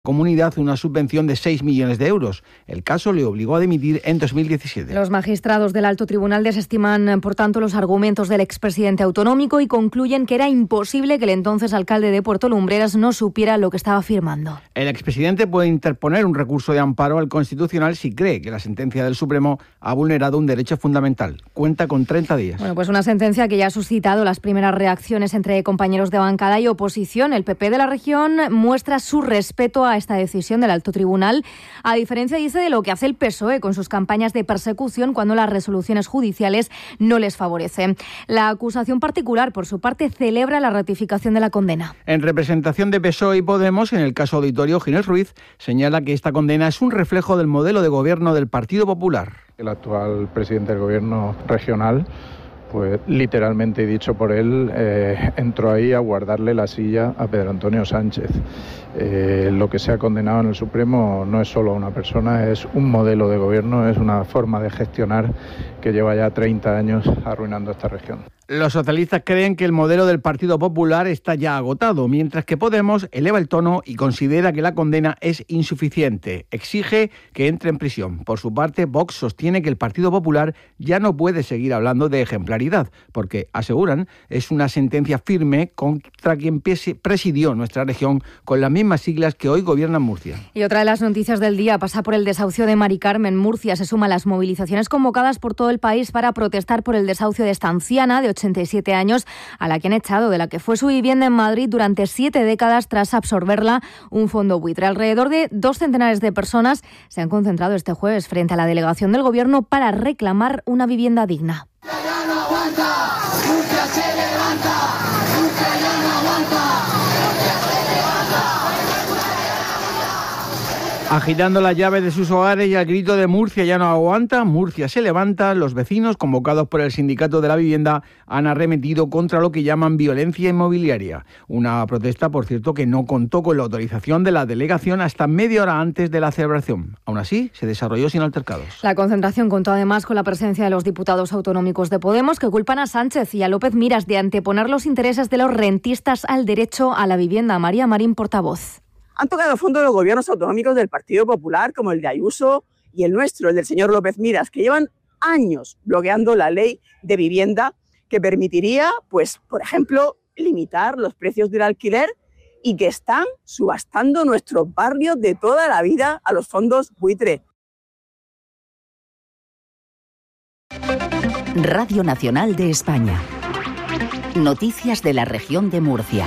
comunidad una subvención de 6 millones de euros. El caso le obligó a dimitir en 2017. Los magistrados del Alto Tribunal desestiman, por tanto, los argumentos del expresidente autonómico y concluyen que era imposible que el entonces alcalde de Puerto Lumbreras no supiera lo que estaba firmando. El expresidente puede interponer un recurso de amparo al Constitucional si cree que la sentencia del Supremo ha vulnerado un derecho fundamental. Cuenta con 30 días. Bueno, pues una sentencia que ya ha suscitado las primeras reacciones entre compañeros de bancada y oposición. El PP de la región muestra su respeto a esta decisión del Alto Tribunal, a diferencia, dice, de lo que hace el PSOE con sus campañas de persecución cuando las resoluciones judiciales no les favorecen. La acusación particular, por su parte, celebra la ratificación de la condena. En representación de PSOE y Podemos, en el caso auditorio, Ginés Ruiz señala que esta condena es un reflejo del modelo de gobierno del Partido Popular. El actual presidente del gobierno regional, pues literalmente dicho por él, entró ahí a guardarle la silla a Pedro Antonio Sánchez. Lo que se ha condenado en el Supremo no es solo a una persona, es un modelo de gobierno, es una forma de gestionar que lleva ya 30 años arruinando esta región. Los socialistas creen que el modelo del Partido Popular está ya agotado, mientras que Podemos eleva el tono y considera que la condena es insuficiente. Exige que entre en prisión. Por su parte, Vox sostiene que el Partido Popular ya no puede seguir hablando de ejemplaridad, porque, aseguran, es una sentencia firme contra quien presidió nuestra región con las mismas siglas que hoy gobiernan Murcia. Y otra de las noticias del día pasa por el desahucio de Mari Carmen. Murcia se suma a las movilizaciones convocadas por todo el país para protestar por el desahucio de esta anciana de 87 años, a la que han echado de la que fue su vivienda en Madrid durante 7 décadas tras absorberla un fondo buitre. Alrededor de 2 centenares de personas se han concentrado este jueves frente a la delegación del Gobierno para reclamar una vivienda digna. Ya no aguanta, Murcia se levanta, Murcia ya no aguanta, Murcia se levanta. Agitando las llaves de sus hogares y al grito de Murcia ya no aguanta, Murcia se levanta, los vecinos, convocados por el Sindicato de la Vivienda, han arremetido contra lo que llaman violencia inmobiliaria. Una protesta, por cierto, que no contó con la autorización de la delegación hasta media hora antes de la celebración. Aún así, se desarrolló sin altercados. La concentración contó además con la presencia de los diputados autonómicos de Podemos, que culpan a Sánchez y a López Miras de anteponer los intereses de los rentistas al derecho a la vivienda. María Marín, portavoz. Han tocado fondo los gobiernos autonómicos del Partido Popular, como el de Ayuso y el nuestro, el del señor López Miras, que llevan años bloqueando la ley de vivienda que permitiría, pues, por ejemplo, limitar los precios del alquiler y que están subastando nuestros barrios de toda la vida a los fondos buitre. Radio Nacional de España. Noticias de la región de Murcia.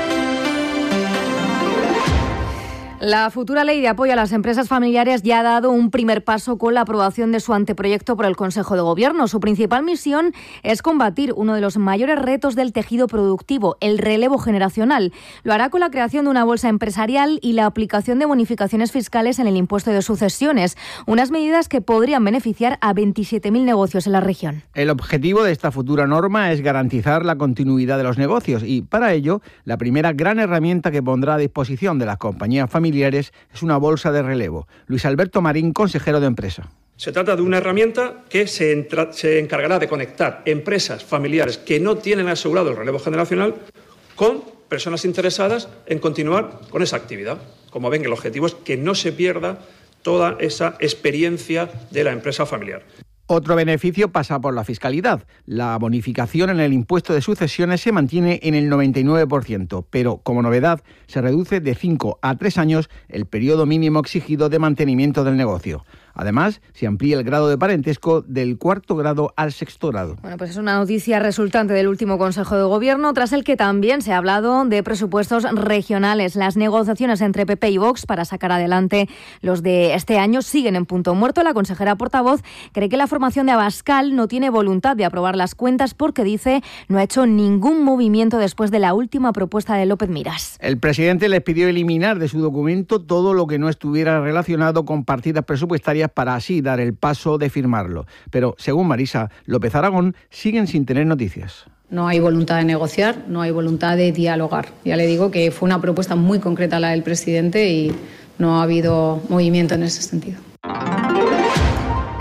La futura ley de apoyo a las empresas familiares ya ha dado un primer paso con la aprobación de su anteproyecto por el Consejo de Gobierno. Su principal misión es combatir uno de los mayores retos del tejido productivo, el relevo generacional. Lo hará con la creación de una bolsa empresarial y la aplicación de bonificaciones fiscales en el impuesto de sucesiones, unas medidas que podrían beneficiar a 27.000 negocios en la región. El objetivo de esta futura norma es garantizar la continuidad de los negocios y, para ello, la primera gran herramienta que pondrá a disposición de las compañías familiares es una bolsa de relevo. Luis Alberto Marín, consejero de Empresa. Se trata de una herramienta que se encargará de conectar empresas familiares que no tienen asegurado el relevo generacional con personas interesadas en continuar con esa actividad. Como ven, el objetivo es que no se pierda toda esa experiencia de la empresa familiar. Otro beneficio pasa por la fiscalidad. La bonificación en el impuesto de sucesiones se mantiene en el 99%, pero como novedad se reduce de 5 a 3 años el periodo mínimo exigido de mantenimiento del negocio. Además, se amplía el grado de parentesco del 4º grado al 6º grado. Bueno, pues es una noticia resultante del último Consejo de Gobierno, tras el que también se ha hablado de presupuestos regionales. Las negociaciones entre PP y Vox para sacar adelante los de este año siguen en punto muerto. La consejera portavoz cree que la formación de Abascal no tiene voluntad de aprobar las cuentas porque, dice, no ha hecho ningún movimiento después de la última propuesta de López Miras. El presidente les pidió eliminar de su documento todo lo que no estuviera relacionado con partidas presupuestarias para así dar el paso de firmarlo. Pero, según Marisa López Aragón, siguen sin tener noticias. No hay voluntad de negociar, no hay voluntad de dialogar. Ya le digo que fue una propuesta muy concreta la del presidente y no ha habido movimiento en ese sentido.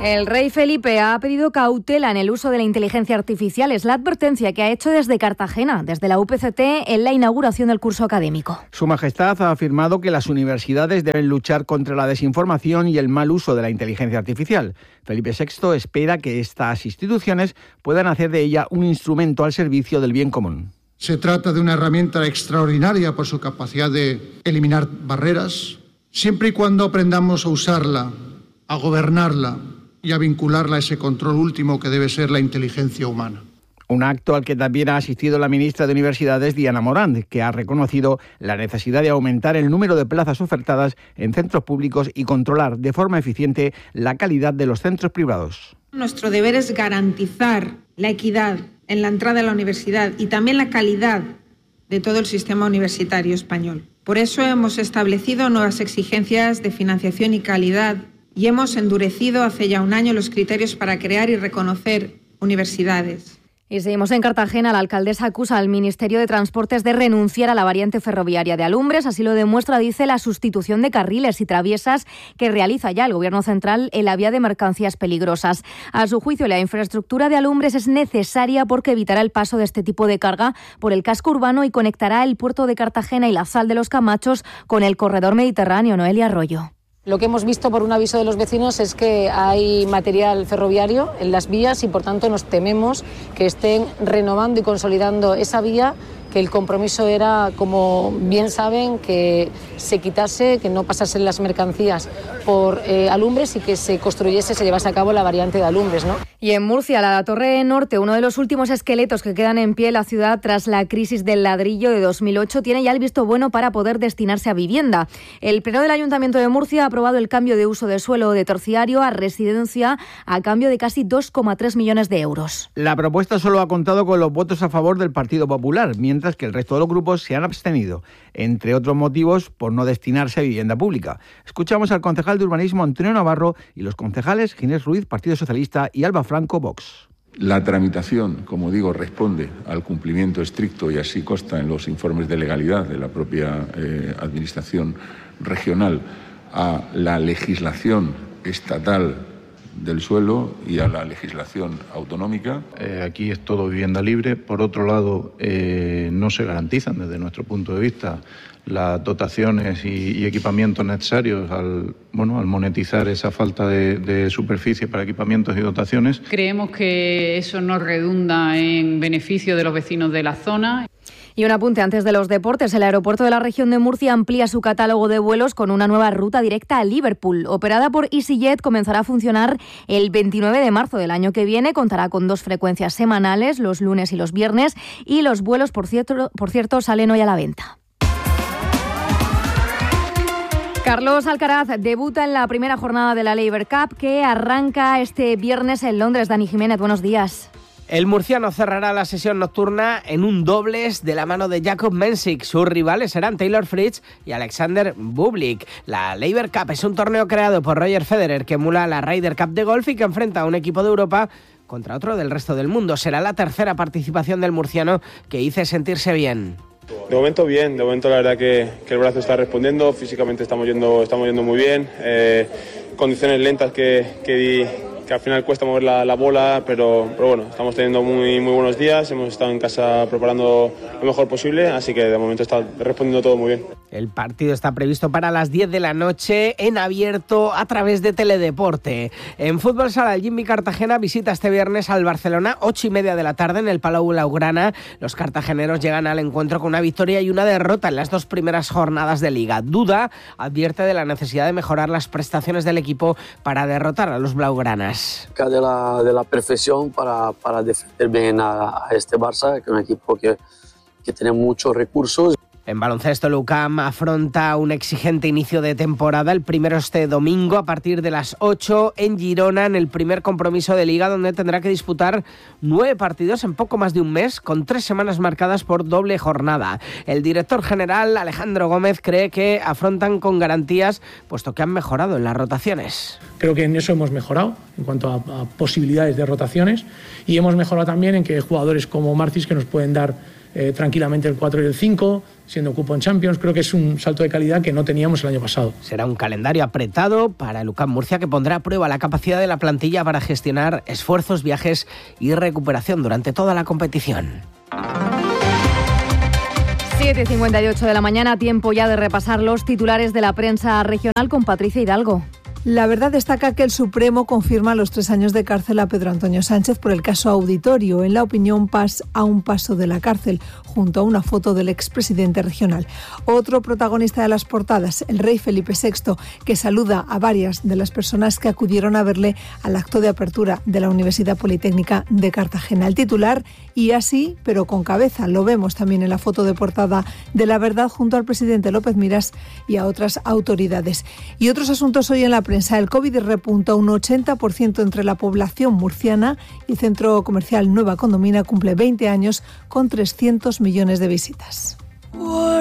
El rey Felipe ha pedido cautela en el uso de la inteligencia artificial. Es la advertencia que ha hecho desde Cartagena, desde la UPCT, en la inauguración del curso académico. Su Majestad ha afirmado que las universidades deben luchar contra la desinformación y el mal uso de la inteligencia artificial. Felipe VI espera que estas instituciones puedan hacer de ella un instrumento al servicio del bien común. Se trata de una herramienta extraordinaria por su capacidad de eliminar barreras, siempre y cuando aprendamos a usarla, a gobernarla y a vincularla a ese control último que debe ser la inteligencia humana. Un acto al que también ha asistido la ministra de Universidades, Diana Morant, que ha reconocido la necesidad de aumentar el número de plazas ofertadas en centros públicos y controlar de forma eficiente la calidad de los centros privados. Nuestro deber es garantizar la equidad en la entrada a la universidad y también la calidad de todo el sistema universitario español. Por eso hemos establecido nuevas exigencias de financiación y calidad y hemos endurecido hace ya un año los criterios para crear y reconocer universidades. Y seguimos en Cartagena. La alcaldesa acusa al Ministerio de Transportes de renunciar a la variante ferroviaria de Alumbres. Así lo demuestra, dice, la sustitución de carriles y traviesas que realiza ya el Gobierno central en la vía de mercancías peligrosas. A su juicio, la infraestructura de Alumbres es necesaria porque evitará el paso de este tipo de carga por el casco urbano y conectará el puerto de Cartagena y la Sal de los Camachos con el corredor mediterráneo. Noelia Arroyo. Lo que hemos visto por un aviso de los vecinos es que hay material ferroviario en las vías y por tanto nos tememos que estén renovando y consolidando esa vía, que el compromiso era, como bien saben, que se quitase, que no pasasen las mercancías por Alumbres y que se construyese, se llevase a cabo la variante de Alumbres, ¿no? Y en Murcia, la Torre Norte, uno de los últimos esqueletos que quedan en pie en la ciudad tras la crisis del ladrillo de 2008, tiene ya el visto bueno para poder destinarse a vivienda. El Pleno del Ayuntamiento de Murcia ha aprobado el cambio de uso de suelo de terciario a residencia a cambio de casi 2,3 millones de euros. La propuesta solo ha contado con los votos a favor del Partido Popular, mientras que el resto de los grupos se han abstenido, entre otros motivos por no destinarse a vivienda pública. Escuchamos al concejal de urbanismo Antonio Navarro y los concejales Ginés Ruiz, Partido Socialista, y Alba Franco, Vox. La tramitación, como digo, responde al cumplimiento estricto, y así consta en los informes de legalidad de la propia Administración regional, a la legislación estatal del suelo y a la legislación autonómica. Aquí es todo vivienda libre. Por otro lado, no se garantizan desde nuestro punto de vista las dotaciones y equipamientos necesarios al monetizar esa falta de superficie para equipamientos y dotaciones. Creemos que eso no redunda en beneficio de los vecinos de la zona. Y un apunte antes de los deportes. El aeropuerto de la región de Murcia amplía su catálogo de vuelos con una nueva ruta directa a Liverpool. Operada por EasyJet, comenzará a funcionar el 29 de marzo del año que viene. Contará con 2 frecuencias semanales, los lunes y los viernes. Y los vuelos, por cierto, salen hoy a la venta. Carlos Alcaraz debuta en la primera jornada de la Laver Cup, que arranca este viernes en Londres. Dani Jiménez, buenos días. El murciano cerrará la sesión nocturna en un dobles de la mano de Jakob Mensik. Sus rivales serán Taylor Fritz y Alexander Bublik. La Laver Cup es un torneo creado por Roger Federer que emula la Ryder Cup de golf y que enfrenta a un equipo de Europa contra otro del resto del mundo. Será la tercera participación del murciano, que dice sentirse bien. De momento bien, de momento la verdad que el brazo está respondiendo, físicamente estamos yendo muy bien, condiciones lentas que al final cuesta mover la bola, pero bueno, estamos teniendo muy buenos días, hemos estado en casa preparando lo mejor posible, así que de momento está respondiendo todo muy bien. El partido está previsto para las 10 de la noche en abierto a través de Teledeporte. En fútbol sala, el Jimmy Cartagena visita este viernes al Barcelona, 8:30 de la tarde en el Palau Blaugrana. Los cartageneros llegan al encuentro con una victoria y una derrota en las 2 primeras jornadas de Liga. Duda advierte de la necesidad de mejorar las prestaciones del equipo para derrotar a los blaugranas. De la perfección para defender bien a este Barça, que es un equipo que tiene muchos recursos. En baloncesto, el UCAM afronta un exigente inicio de temporada. El primero este domingo a partir de las 8 en Girona, en el primer compromiso de Liga, donde tendrá que disputar 9 partidos en poco más de un mes, con 3 semanas marcadas por doble jornada. El director general, Alejandro Gómez, cree que afrontan con garantías, puesto que han mejorado en las rotaciones. Creo que en eso hemos mejorado, en cuanto a posibilidades de rotaciones, y hemos mejorado también en que jugadores como Martis, que nos pueden dar tranquilamente el 4 y el 5, siendo cupo en Champions. Creo que es un salto de calidad que no teníamos el año pasado. Será un calendario apretado para el UCAM Murcia, que pondrá a prueba la capacidad de la plantilla para gestionar esfuerzos, viajes y recuperación durante toda la competición. 7:58 de la mañana, tiempo ya de repasar los titulares de la prensa regional con Patricia Hidalgo. La Verdad destaca que el Supremo confirma los 3 años de cárcel a Pedro Antonio Sánchez por el caso Auditorio. En La Opinión, Pas a un paso de la cárcel, junto a una foto del expresidente regional. Otro protagonista de las portadas, el rey Felipe VI, que saluda a varias de las personas que acudieron a verle al acto de apertura de la Universidad Politécnica de Cartagena. El titular, y así, pero con cabeza. Lo vemos también en la foto de portada de La Verdad, junto al presidente López Miras y a otras autoridades. Y otros asuntos hoy en la prensa. El COVID repunta un 80% entre la población murciana y el centro comercial Nueva Condomina cumple 20 años con 300 millones de visitas.